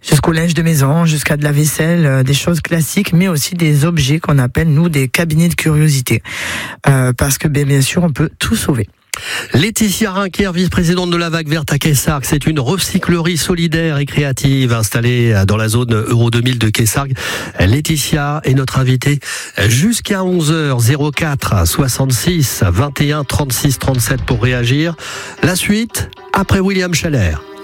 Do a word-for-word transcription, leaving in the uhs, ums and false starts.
jusqu'au linge de maison, jusqu'à de la vaisselle, euh, des choses classiques, mais aussi des objets qu'on appelle, nous, des cabinets de curiosité. Euh, parce que, bien, bien sûr, on peut tout sauver. Laetitia Rinquier, vice-présidente de la Vague Verte à Quessargues. C'est une recyclerie solidaire et créative installée dans la zone Euro deux mille de Quessargues. Laetitia est notre invitée jusqu'à onze heures. zéro quatre soixante-six vingt et un trente-six trente-sept pour réagir. La suite après William Scheller.